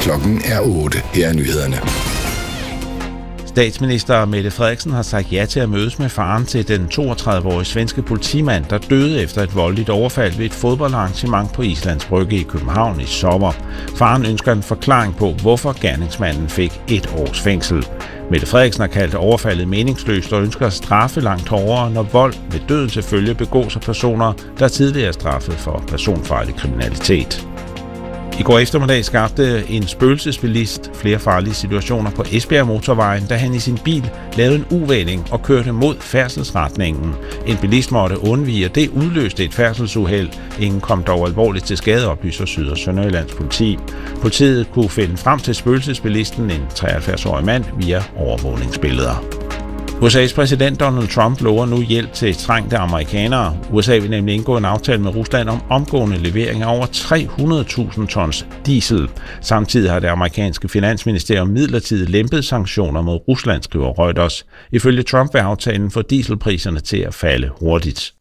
Klokken er 8. Her er nyhederne. Statsminister Mette Frederiksen har sagt ja til at mødes med faren til den 32-årige svenske politimand, der døde efter et voldeligt overfald ved et fodboldarrangement på Islands Brygge i København i sommer. Faren ønsker en forklaring på, hvorfor gerningsmanden fik 1 års fængsel. Mette Frederiksen har kaldt overfaldet meningsløst og ønsker at straffe langt hårdere, når vold med døden til følge begås af personer, der tidligere er straffet for personfarlig kriminalitet. I går eftermiddag skabte en spøgelsesbilist flere farlige situationer på Esbjerg Motorvejen, da han i sin bil lavede en uvending og kørte mod færdselsretningen. En bilist måtte undvige, og det udløste et færdselsuheld. Ingen kom dog alvorligt til skade, oplyser Syd- og Sønderjyllands politi. Politiet kunne finde frem til spøgelsesbilisten, en 73-årig mand, via overvågningsbilleder. USA's præsident Donald Trump lover nu hjælp til trængte amerikanere. USA vil nemlig indgå en aftale med Rusland om omgående levering af over 300.000 tons diesel. Samtidig har det amerikanske finansministerium midlertidigt lempet sanktioner mod Rusland, skriver Reuters. Ifølge Trump vil aftalen få dieselpriserne til at falde hurtigt.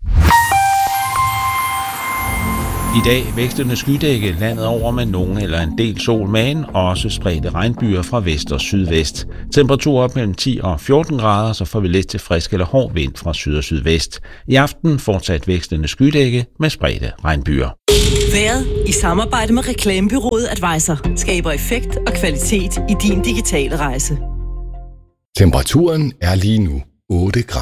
I dag vækstende skydække landet over med nogen eller en del sol, men også spredte regnbyer fra vest og sydvest. Temperaturer op mellem 10 og 14 grader, så får vi lidt til frisk eller hård vind fra syd og sydvest. I aften fortsat vækstende skydække med spredte regnbyer. Vejret i samarbejde med reklamebureauet Advisor skaber effekt og kvalitet i din digitale rejse. Temperaturen er lige nu 8 grader.